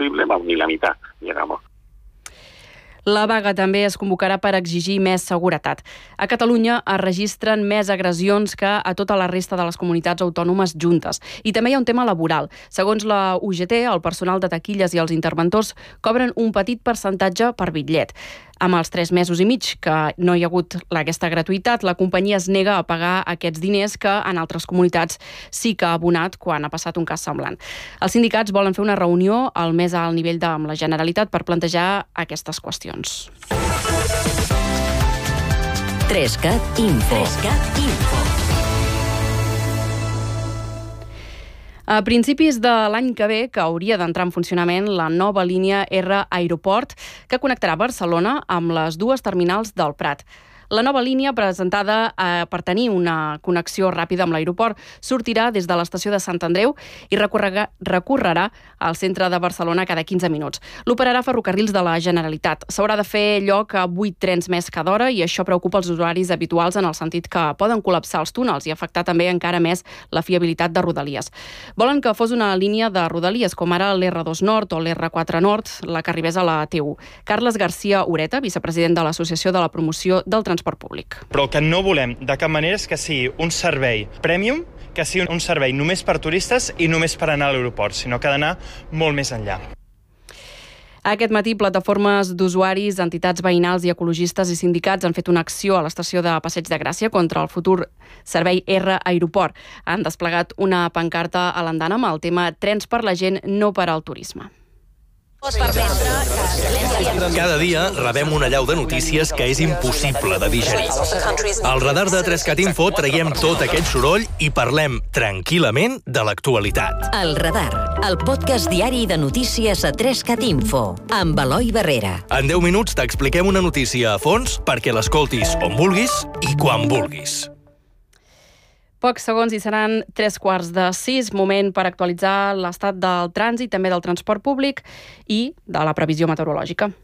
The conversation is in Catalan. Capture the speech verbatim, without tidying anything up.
posible, vamos, ni la mitad, digamos. La vaga també es convocarà per exigir més seguretat. A Catalunya es registren més agressions que a tota la resta de les comunitats autònomes juntes. I també hi ha un tema laboral. Segons la U G T, el personal de taquilles i els interventors cobren un petit percentatge per bitllet. Amb els tres mesos i mig que no hi ha hagut aquesta gratuïtat, la companyia es nega a pagar aquests diners que en altres comunitats sí que ha abonat quan ha passat un cas semblant. Els sindicats volen fer una reunió al més alt nivell de amb la Generalitat per plantejar aquestes qüestions. Trescat Info. Trescat Info. A principis de l'any que ve, que hauria d'entrar en funcionament la nova línia R Aeroport, que connectarà Barcelona amb les dues terminals del Prat. La nova línia, presentada eh, per tenir una connexió ràpida amb l'aeroport, sortirà des de l'estació de Sant Andreu i recorrerà, recorrerà al centre de Barcelona cada quinze minuts. L'operarà Ferrocarrils de la Generalitat. S'haurà de fer lloc a vuit trens més cada hora i això preocupa els usuaris habituals en el sentit que poden col·lapsar els túnels i afectar també encara més la fiabilitat de Rodalies. Volen que fos una línia de Rodalies, com ara l'R dos Nord o l'R quatre Nord, la que arribés a la T u. Carles García Ureta, vicepresident de l'Associació de la Promoció del Transport Públic. Però el que no volem de cap manera és que sigui un servei premium, que sigui un servei només per turistes i només per anar a l'aeroport, sinó que ha d'anar molt més enllà. Aquest matí, plataformes d'usuaris, entitats veïnals i ecologistes i sindicats han fet una acció a l'estació de Passeig de Gràcia contra el futur servei R Aeroport. Han desplegat una pancarta a l'andana amb el tema Trens per la gent, no per al turisme. Cada dia rebem una allau de notícies que és impossible de digerir. Al radar de Trescat Info traiem tot aquest soroll i parlem tranquil·lament de l'actualitat. El Radar, el podcast diari de notícies a Trescat Info, amb Eloi Barrera. En deu minuts t'expliquem una notícia a fons perquè l'escoltis on vulguis i quan vulguis. Pocs segons i seran tres quarts de sis, moment per actualitzar l'estat del trànsit, també del transport públic i de la previsió meteorològica.